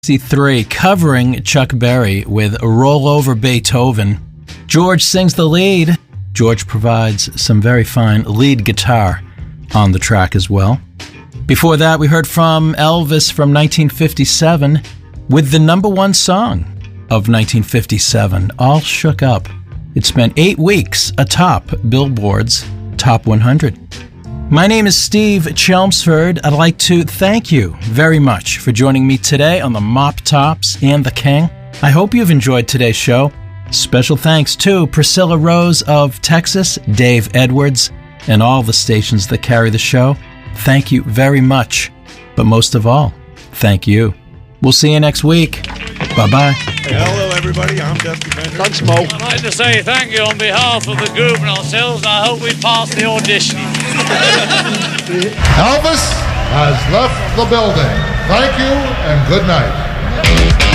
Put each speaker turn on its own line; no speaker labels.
C3 covering Chuck Berry with Roll Over Beethoven. George sings the lead. George provides some very fine lead guitar on the track as well. Before that, we heard from Elvis from 1957 with the number one song of 1957, All Shook Up. It spent 8 weeks atop Billboard's Top 100. My name is Steve Chelmsford. I'd like to thank you very much for joining me today on the Mop Tops and the King. I hope you've enjoyed today's show. Special thanks to Priscilla Rose of Texas, Dave Edwards, and all the stations that carry the show. Thank you very much. But most of all, thank you. We'll see you next week. Bye-bye.
Hey, hello, everybody. I'm Dusty Bender.
Thanks, Mo.
I'd like to say thank you on behalf of the group and ourselves. I hope we pass the audition.
Elvis has left the building. Thank you and good night.